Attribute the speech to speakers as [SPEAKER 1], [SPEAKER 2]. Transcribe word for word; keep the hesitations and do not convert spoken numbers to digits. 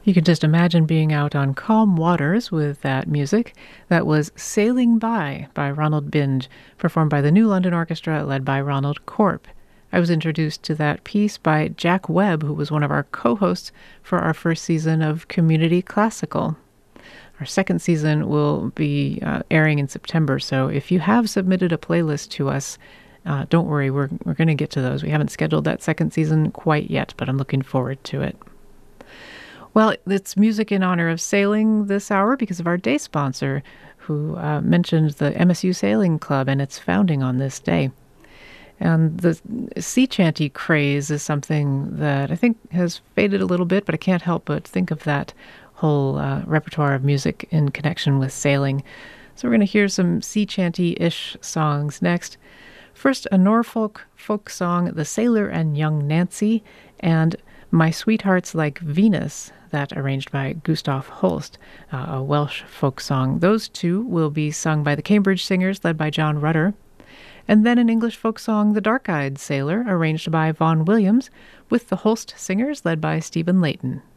[SPEAKER 1] You can just imagine being out on calm waters with that music. That was Sailing By by Ronald Binge, performed by the New London Orchestra led by Ronald Corp. I was introduced to that piece by Jack Webb, who was one of our co-hosts for our first season of Community Classical. Our second season will be uh, airing in September, so if you have submitted a playlist to us, uh, don't worry, we're, we're going to get to those. We haven't scheduled that second season quite yet, but I'm looking forward to it. Well, it's music in honor of sailing this hour because of our day sponsor, who uh, mentioned the M S U Sailing Club and its founding on this day. And the sea chanty craze is something that I think has faded a little bit, but I can't help but think of that whole uh, repertoire of music in connection with sailing. So we're going to hear some sea chanty-ish songs next. First, a Norfolk folk song, The Sailor and Young Nancy, and My Sweetheart's Like Venus, that arranged by Gustav Holst, uh, a Welsh folk song. Those two will be sung by the Cambridge Singers, led by John Rutter. And then an English folk song, The Dark-Eyed Sailor, arranged by Vaughan Williams, with the Holst Singers, led by Stephen Layton.